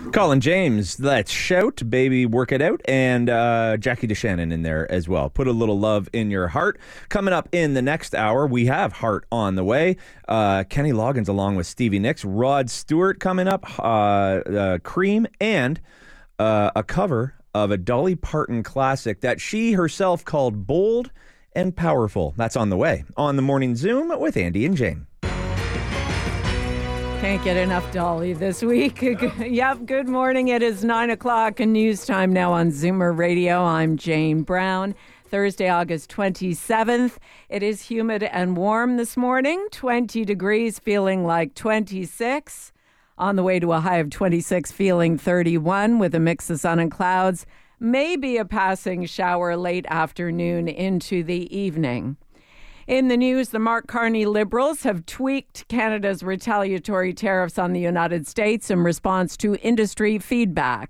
Colin James, let's shout, baby, work it out, and Jackie DeShannon in there as well. Put a little love in your heart. Coming up in the next hour, we have Heart on the way. Kenny Loggins along with Stevie Nicks. Rod Stewart coming up. Cream and a cover of a Dolly Parton classic that she herself called Bold and Powerful. That's on the way on the Morning Zoom with Andy and Jane. Can't get enough Dolly this week. Yep, good morning. It is 9 o'clock and news time now on Zoomer Radio. I'm Jane Brown. Thursday, August 27th. It is humid and warm this morning. 20 degrees, feeling like 26. On the way to a high of 26, feeling 31 with a mix of sun and clouds. Maybe a passing shower late afternoon into the evening. In the news, the Mark Carney Liberals have tweaked Canada's retaliatory tariffs on the United States in response to industry feedback.